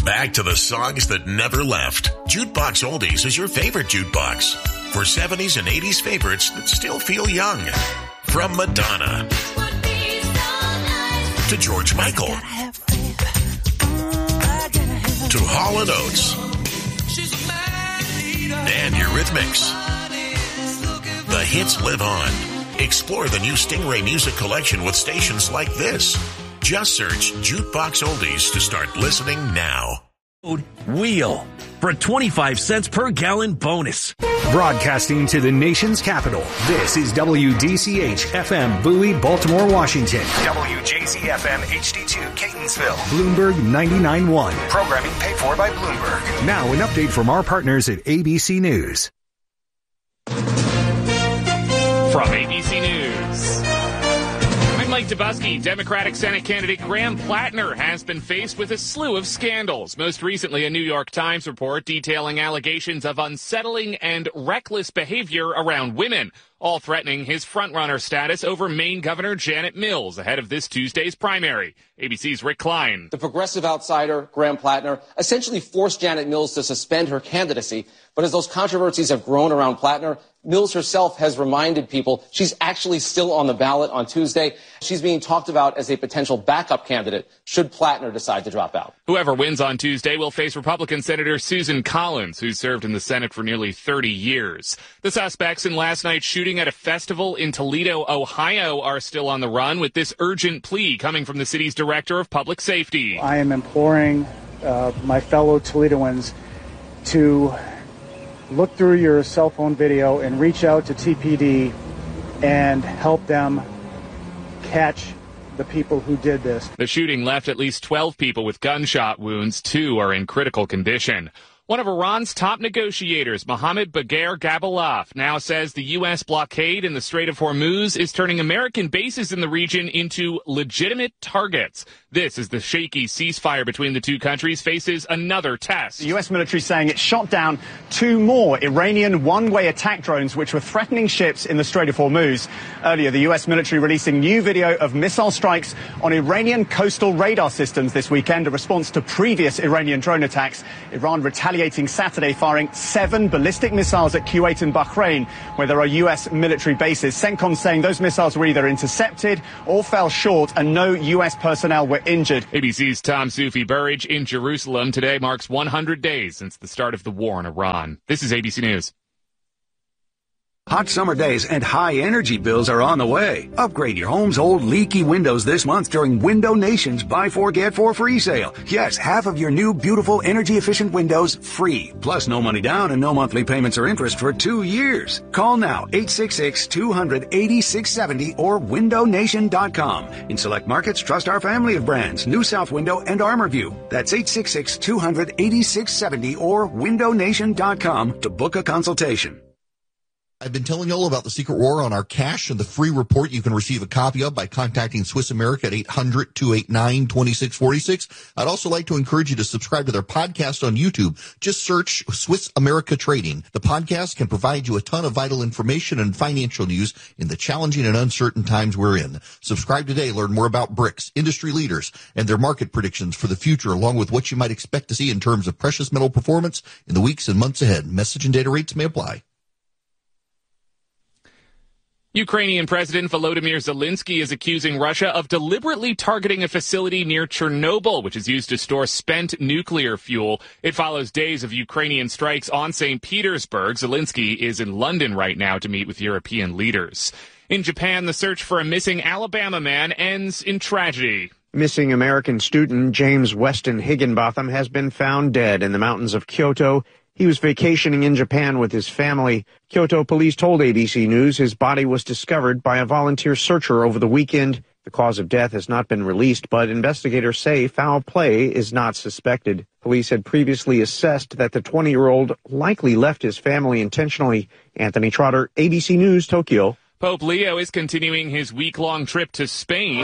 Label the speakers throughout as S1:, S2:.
S1: Back to the songs that never left. Jukebox Oldies is your favorite jukebox. For 70s and 80s favorites that still feel young. From Madonna to George Michael to Hall & Oates and Eurythmics. The hits live on. Explore the new Stingray Music Collection with stations like this. Just search Jukebox Oldies to start listening now.
S2: WHEEL for a 25 cents per gallon bonus.
S3: Broadcasting to the nation's capital, this is WDCH-FM Bowie, Baltimore, Washington. WJZ-FM HD2 Catonsville. Bloomberg 99.1. Programming paid for by Bloomberg. Now an update from our partners at ABC News.
S4: From ABC News, I'm Mike Dubusky. Democratic Senate candidate Graham Plattner has been faced with a slew of scandals. Most recently, a New York Times report detailing allegations of unsettling and reckless behavior around women, all threatening his frontrunner status over Maine Governor Janet Mills ahead of this Tuesday's primary. ABC's Rick Klein.
S5: The progressive outsider, Graham Plattner, essentially forced Janet Mills to suspend her candidacy. But as those controversies have grown around Plattner, Mills herself has reminded people she's actually still on the ballot on Tuesday. She's being talked about as a potential backup candidate should Plattner decide to drop out.
S4: Whoever wins on Tuesday will face Republican Senator Susan Collins, who served in the Senate for nearly 30 years. The suspects in last night's shooting at a festival in Toledo, Ohio, are still on the run, with this urgent plea coming from the city's director of public safety.
S6: I am imploring my fellow Toledoans to look through your cell phone video and reach out to TPD and help them catch the people who did this.
S4: The shooting left at least 12 people with gunshot wounds. 2 are in critical condition. One of Iran's top negotiators, Mohammad Bagher Ghalibaf, now says the U.S. blockade in the Strait of Hormuz is turning American bases in the region into legitimate targets. This as the shaky ceasefire between the two countries faces another test.
S7: The U.S. military saying it shot down 2 more Iranian one-way attack drones which were threatening ships in the Strait of Hormuz. Earlier, the U.S. military releasing new video of missile strikes on Iranian coastal radar systems this weekend, a response to previous Iranian drone attacks. Iran retaliating Saturday, firing 7 ballistic missiles at Kuwait and Bahrain, where there are U.S. military bases. CENTCOM saying those missiles were either intercepted or fell short and no U.S. personnel were injured.
S4: ABC's Tom Soufi Burridge in Jerusalem. Today marks 100 days since the start of the war in Iran. This is ABC News.
S8: Hot summer days and high energy bills are on the way. Upgrade your home's old leaky windows this month during Window Nation's Buy 4 Get 4 free sale. Yes, half of your new beautiful energy efficient windows free. Plus no money down and no monthly payments or interest for 2 years. Call now 866-200-8670 or windownation.com. In select markets, trust our family of brands, New South Window and ArmorView. That's 866-200-8670 or windownation.com to book a consultation.
S9: I've been telling you all about the Secret War on our cash and the free report you can receive a copy of by contacting Swiss America at 800-289-2646. I'd also like to encourage you to subscribe to their podcast on YouTube. Just search Swiss America Trading. The podcast can provide you a ton of vital information and financial news in the challenging and uncertain times we're in. Subscribe today. Learn more about BRICS, industry leaders, and their market predictions for the future, along with what you might expect to see in terms of precious metal performance in the weeks and months ahead. Message and data rates may apply.
S4: Ukrainian President Volodymyr Zelensky is accusing Russia of deliberately targeting a facility near Chernobyl, which is used to store spent nuclear fuel. It follows days of Ukrainian strikes on St. Petersburg. Zelensky is in London right now to meet with European leaders. In Japan, the search for a missing Alabama man ends in tragedy.
S10: Missing American student James Weston Higginbotham has been found dead in the mountains of Kyoto. He was vacationing in Japan with his family. Kyoto police told ABC News his body was discovered by a volunteer searcher over the weekend. The cause of death has not been released, but investigators say foul play is not suspected. Police had previously assessed that the 20-year-old likely left his family intentionally. Anthony Trotter, ABC News, Tokyo.
S4: Pope Leo is continuing his week-long trip to Spain.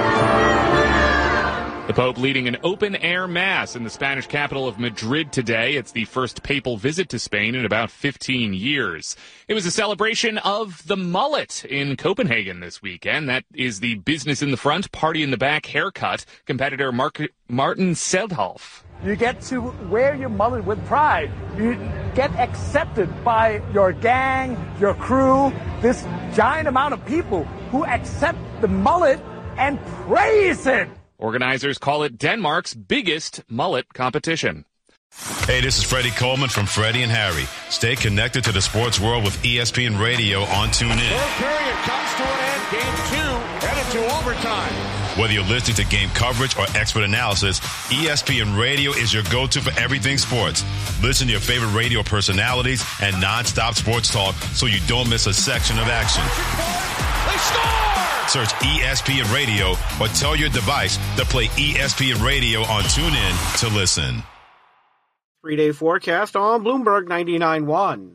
S4: The Pope leading an open-air mass in the Spanish capital of Madrid today. It's the first papal visit to Spain in about 15 years. It was a celebration of the mullet in Copenhagen this weekend. That is the business in the front, party in the back haircut. Competitor Martin Seldhoff.
S11: You get to wear your mullet with pride. You get accepted by your gang, your crew, this giant amount of people who accept the mullet and praise it.
S4: Organizers call it Denmark's biggest mullet competition.
S12: Hey, this is Freddie Coleman from Freddie and Harry. Stay connected to the sports world with ESPN Radio on TuneIn.
S13: Third period comes to an end. Game 2 headed to overtime.
S12: Whether you're listening to game coverage or expert analysis, ESPN Radio is your go-to for everything sports. Listen to your favorite radio personalities and nonstop sports talk so you don't miss a section of action.
S13: They score!
S12: Search ESPN Radio or tell your device to play ESPN Radio on TuneIn to listen.
S10: 3-day forecast on Bloomberg 99.1.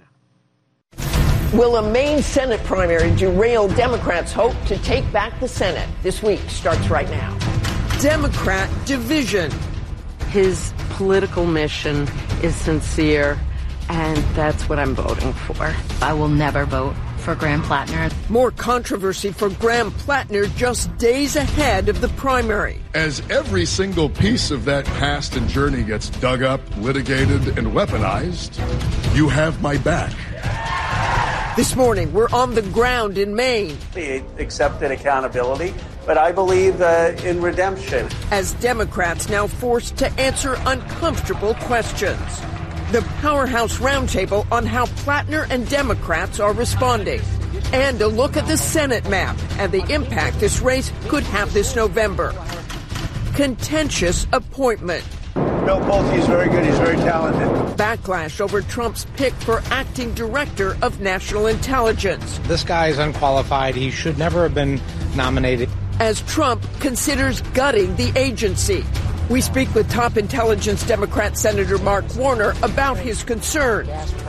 S14: Will a Maine Senate primary derail Democrats' hope to take back the Senate? This week starts right now.
S15: Democrat division.
S16: His political mission is sincere, and that's what I'm voting for.
S17: I will never vote for Graham Plattner.
S15: More controversy for Graham Plattner just days ahead of the primary.
S18: As every single piece of that past and journey gets dug up, litigated, and weaponized, you have my back.
S15: This morning, we're on the ground in Maine.
S19: He accepted accountability, but I believe in redemption.
S15: As Democrats now forced to answer uncomfortable questions. The Powerhouse Roundtable on how Plattner and Democrats are responding. And a look at the Senate map and the impact this race could have this November. Contentious appointment.
S20: Bill Pulte is very good. He's very talented.
S15: Backlash over Trump's pick for acting director of national intelligence.
S21: This guy is unqualified. He should never have been nominated.
S15: As Trump considers gutting the agency. We speak with top intelligence Democrat Senator Mark Warner about his concerns.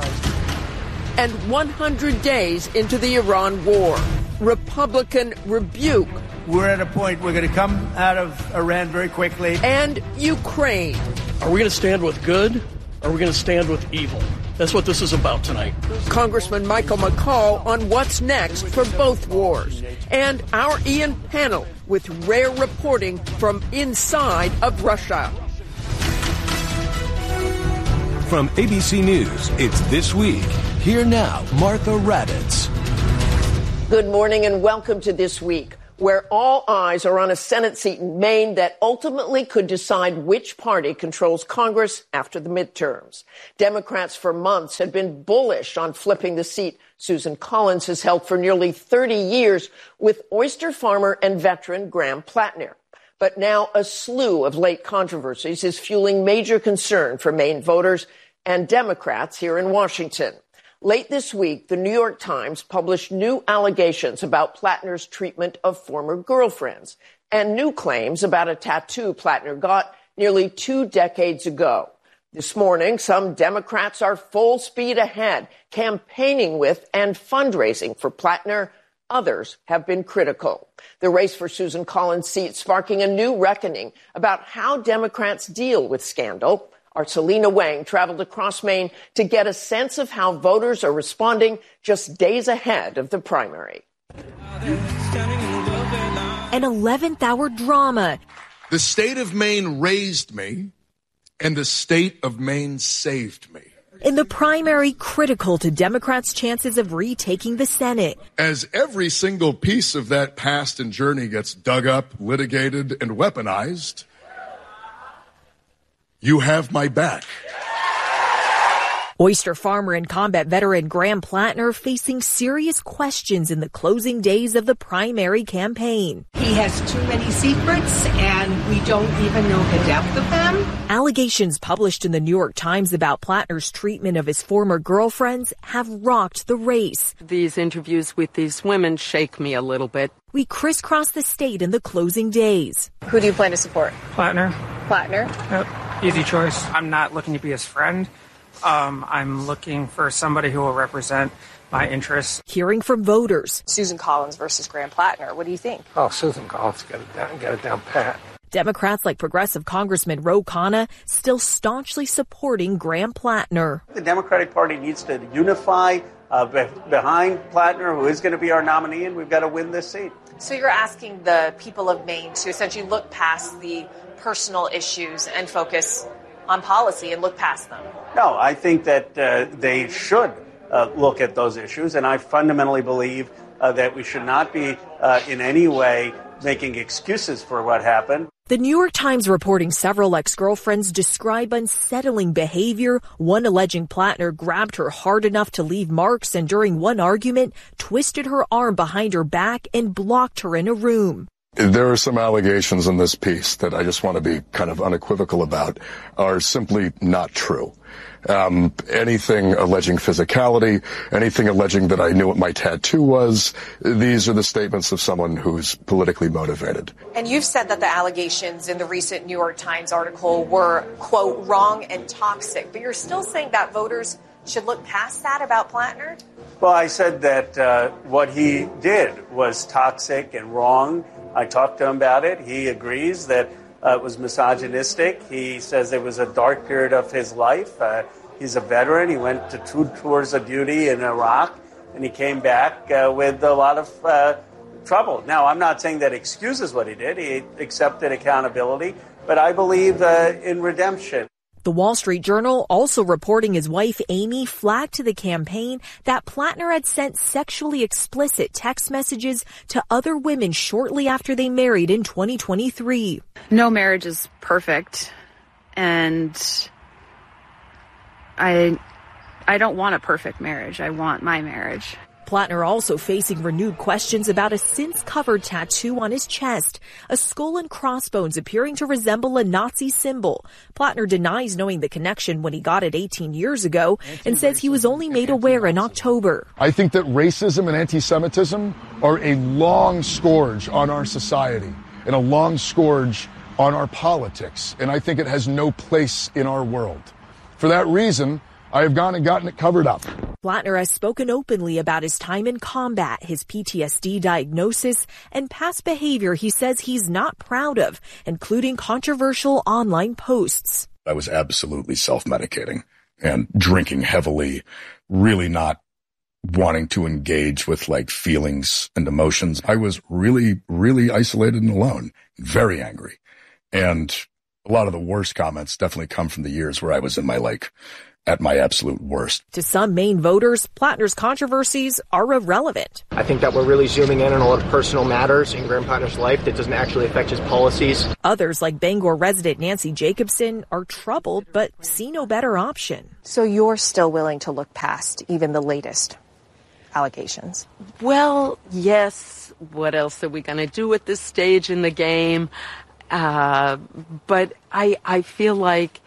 S15: And 100 days into the Iran war, Republican rebuke.
S20: We're at a point we're going to come out of Iran very quickly.
S15: And Ukraine.
S22: Are we going to stand with good, or are we going to stand with evil? That's what this is about tonight.
S15: Congressman Michael McCaul on what's next for both wars. And our Ian panel with rare reporting from inside of Russia.
S23: From ABC News, it's This Week. Here now, Martha Raddatz.
S14: Good morning and welcome to This Week, where all eyes are on a Senate seat in Maine that ultimately could decide which party controls Congress after the midterms. Democrats for months had been bullish on flipping the seat Susan Collins has held for nearly 30 years with oyster farmer and veteran Graham Plattner. But now a slew of late controversies is fueling major concern for Maine voters and Democrats here in Washington. Late this week, the New York Times published new allegations about Plattner's treatment of former girlfriends and new claims about a tattoo Plattner got nearly 2 decades ago. This morning, some Democrats are full speed ahead, campaigning with and fundraising for Plattner. Others have been critical. The race for Susan Collins' seat sparking a new reckoning about how Democrats deal with scandal. Our Selena Wang traveled across Maine to get a sense of how voters are responding just days ahead of the primary.
S24: An 11th hour drama.
S18: The state of Maine raised me, and the state of Maine saved me.
S24: In the primary critical to Democrats' chances of retaking the Senate.
S18: As every single piece of that past and journey gets dug up, litigated, and weaponized, you have my back.
S24: Oyster farmer and combat veteran Graham Plattner facing serious questions in the closing days of the primary campaign.
S25: He has too many secrets, and we don't even know the depth of them.
S24: Allegations published in the New York Times about Plattner's treatment of his former girlfriends have rocked the race.
S16: These interviews with these women shake me a little bit.
S24: We crisscross the state in the closing days.
S26: Who do you plan to support?
S27: Plattner.
S26: Plattner?
S27: Yep. Easy choice. I'm not looking to be his friend. I'm looking for somebody who will represent my interests.
S24: Hearing from voters.
S26: Susan Collins versus Graham Plattner. What do you think?
S21: Oh, Susan Collins got it down pat.
S24: Democrats like progressive Congressman Ro Khanna still staunchly supporting Graham Plattner.
S19: The Democratic Party needs to unify behind Plattner, who is going to be our nominee, and we've got to win this seat.
S26: So you're asking the people of Maine to essentially look past the personal issues and focus on policy and look past them?
S19: No, I think that they should look at those issues, and I fundamentally believe that we should not be in any way making excuses for what happened.
S24: The New York Times reporting several ex-girlfriends describe unsettling behavior. One alleging Plattner grabbed her hard enough to leave marks and during one argument twisted her arm behind her back and blocked her in a room.
S18: There are some allegations in this piece that I just want to be kind of unequivocal about are simply not true. Anything alleging physicality, anything alleging that I knew what my tattoo was, these are the statements of someone who's politically motivated.
S26: And you've said that the allegations in the recent New York Times article were, quote, wrong and toxic, but you're still saying that voters should look past that about Plattner?
S19: Well, I said that what he did was toxic and wrong. I talked to him about it. He agrees that it was misogynistic. He says it was a dark period of his life. He's a veteran. He went to 2 tours of duty in Iraq, and he came back with a lot of trouble. Now, I'm not saying that excuses what he did. He accepted accountability, but I believe in redemption.
S24: The Wall Street Journal also reporting his wife Amy flagged to the campaign that Plattner had sent sexually explicit text messages to other women shortly after they married in 2023.
S1: No marriage is perfect, and I don't want a perfect marriage. I want my marriage.
S24: Plattner also facing renewed questions about a since-covered tattoo on his chest, a skull and crossbones appearing to resemble a Nazi symbol. Plattner denies knowing the connection when he got it 18 years ago and says he was only made aware in October.
S18: I think that racism and anti-Semitism are a long scourge on our society and a long scourge on our politics, and I think it has no place in our world. For that reason, I have gone and gotten it covered up.
S24: Plattner has spoken openly about his time in combat, his PTSD diagnosis, and past behavior he says he's not proud of, including controversial online posts.
S18: I was absolutely self-medicating and drinking heavily, really not wanting to engage with like feelings and emotions. I was really, really isolated and alone, very angry. And a lot of the worst comments definitely come from the years where I was in my at my absolute worst.
S24: To some Maine voters, Plattner's controversies are irrelevant.
S2: I think that we're really zooming in on a lot of personal matters in Graham Plattner's life that doesn't actually affect his policies.
S24: Others, like Bangor resident Nancy Jacobson, are troubled but see no better option.
S26: So you're still willing to look past even the latest allegations?
S16: Well, yes. What else are we going to do at this stage in the game? But I feel like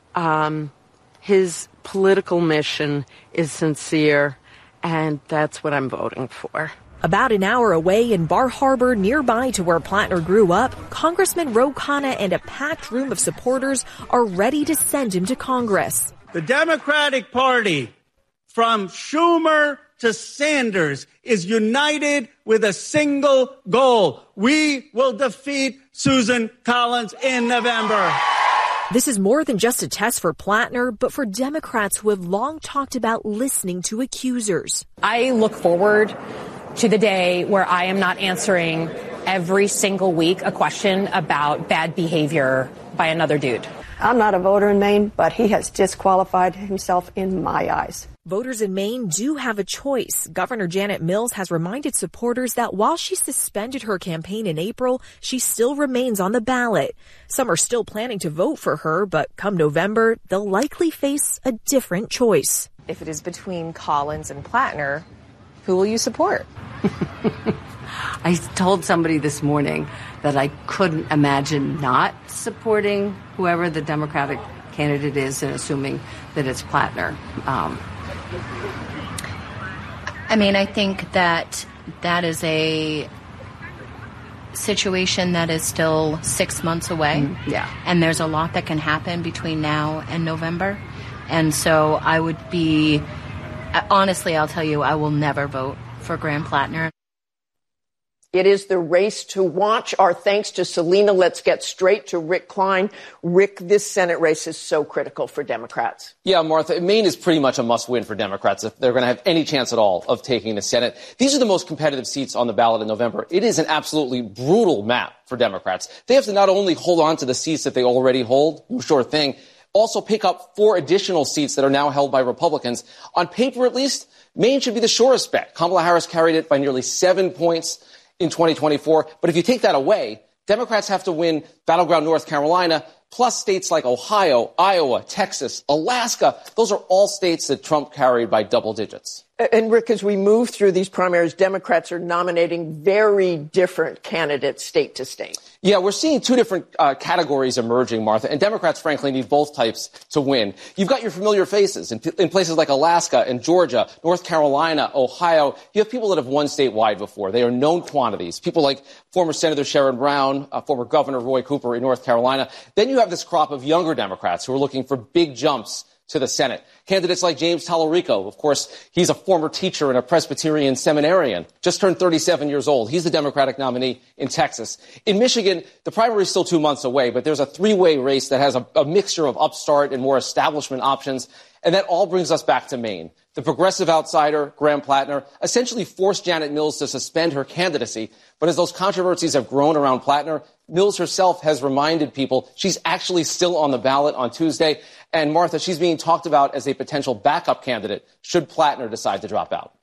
S16: his political mission is sincere, and that's what I'm voting for.
S24: About an hour away in Bar Harbor, nearby to where Plattner grew up, Congressman Ro Khanna and a packed room of supporters are ready to send him to Congress.
S20: The Democratic Party, from Schumer to Sanders, is united with a single goal. We will defeat Susan Collins in November.
S24: This is more than just a test for Plattner, but for Democrats who have long talked about listening to accusers.
S3: I look forward to the day where I am not answering every single week a question about bad behavior by another dude.
S5: I'm not a voter in Maine, but he has disqualified himself in my eyes.
S24: Voters in Maine do have a choice. Governor Janet Mills has reminded supporters that while she suspended her campaign in April, she still remains on the ballot. Some are still planning to vote for her, but come November, they'll likely face a different choice.
S26: If it is between Collins and Plattner, who will you support?
S16: I told somebody this morning that I couldn't imagine not supporting whoever the Democratic candidate is and assuming that it's Plattner.
S17: I mean, I think that is a situation that is still 6 months away.
S16: Yeah.
S17: And there's a lot that can happen between now and November. And so I would be, honestly, I'll tell you, I will never vote for Graham Plattner.
S14: It is the race to watch. Our thanks to Selena. Let's get straight to Rick Klein. Rick, this Senate race is so critical for Democrats.
S6: Yeah, Martha, Maine is pretty much a must-win for Democrats if they're going to have any chance at all of taking the Senate. These are the most competitive seats on the ballot in November. It is an absolutely brutal map for Democrats. They have to not only hold on to the seats that they already hold, no sure thing, also pick up 4 additional seats that are now held by Republicans. On paper, at least, Maine should be the surest bet. Kamala Harris carried it by nearly 7 points in 2024. But if you take that away, Democrats have to win battleground North Carolina, plus states like Ohio, Iowa, Texas, Alaska. Those are all states that Trump carried by double digits.
S14: And, Rick, as we move through these primaries, Democrats are nominating very different candidates state to state.
S6: Yeah, we're seeing 2 different categories emerging, Martha, and Democrats, frankly, need both types to win. You've got your familiar faces in places like Alaska and Georgia, North Carolina, Ohio. You have people that have won statewide before. They are known quantities. People like former Senator Sherrod Brown, former Governor Roy Cooper in North Carolina. Then you have this crop of younger Democrats who are looking for big jumps to the Senate. Candidates like James Tallarico, of course, he's a former teacher and a Presbyterian seminarian, just turned 37 years old. He's the Democratic nominee in Texas. In Michigan, the primary is still 2 months away, but there's a 3-way race that has a mixture of upstart and more establishment options. And that all brings us back to Maine. The progressive outsider, Graham Plattner, essentially forced Janet Mills to suspend her candidacy. But as those controversies have grown around Plattner, Mills herself has reminded people she's actually still on the ballot on Tuesday. And Martha, she's being talked about as a potential backup candidate should Plattner decide to drop out.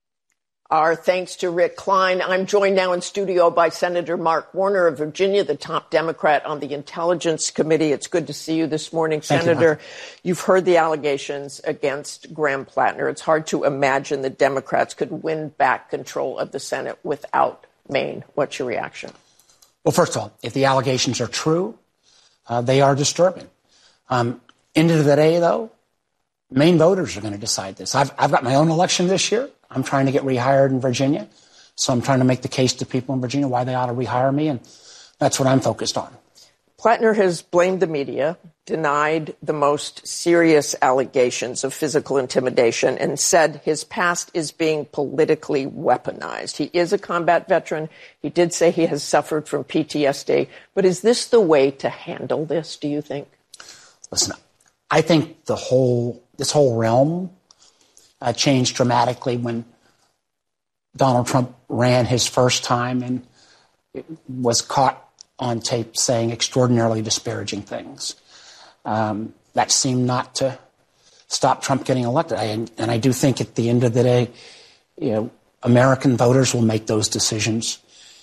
S14: Our thanks to Rick Klein. I'm joined now in studio by Senator Mark Warner of Virginia, the top Democrat on the Intelligence Committee. It's good to see you this morning, Senator. You've heard the allegations against Graham Plattner. It's hard to imagine that Democrats could win back control of the Senate without Maine. What's your reaction?
S4: Well, first of all, if the allegations are true, they are disturbing. End of the day, though, Maine voters are going to decide this. I've got my own election this year. I'm trying to get rehired in Virginia. So I'm trying to make the case to people in Virginia why they ought to rehire me. And that's what I'm focused on.
S14: Plattner has blamed the media, denied the most serious allegations of physical intimidation, and said his past is being politically weaponized. He is a combat veteran. He did say he has suffered from PTSD. But is this the way to handle this, do you think?
S4: Listen, I think this whole realm changed dramatically when Donald Trump ran his first time and was caught on tape saying extraordinarily disparaging things. That seemed not to stop Trump getting elected. And I do think at the end of the day, American voters will make those decisions.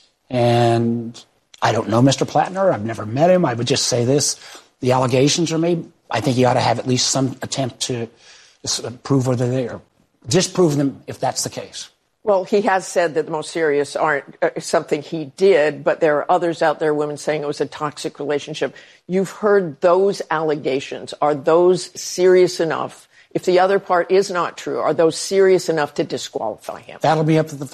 S4: And I don't know Mr. Plattner. I've never met him. I would just say this. The allegations are made. I think he ought to have at least some attempt to prove whether they are, disprove them if that's the case.
S14: Well, he has said that the most serious aren't something he did, but there are others out there, women saying it was a toxic relationship. You've heard those allegations. Are those serious enough? If the other part is not true, are those serious enough to disqualify him?
S4: That'll be up to the